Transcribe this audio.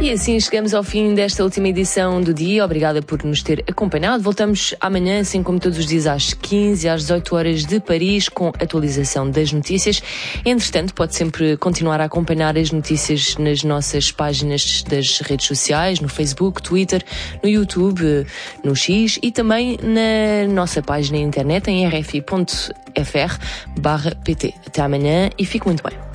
E assim chegamos ao fim desta última edição do dia. Obrigada por nos ter acompanhado. Voltamos amanhã, assim como todos os dias, às 15 e às 18 horas de Paris, com atualização das notícias. Entretanto, pode sempre continuar a acompanhar as notícias nas nossas páginas das redes sociais, no Facebook, Twitter, no YouTube, no X e também na nossa página na internet em rfi.fr/pt. Até amanhã e fique muito bem.